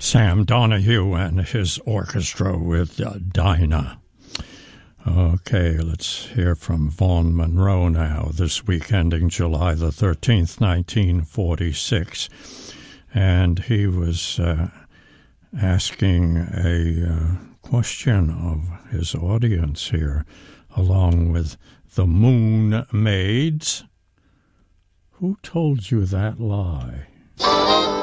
Sam Donahue and his orchestra with Dinah. Okay, let's hear from Vaughn Monroe now, this week ending July the 13th, 1946. And he was asking a question of his audience here, along with the Moon Maids. Who told you that lie?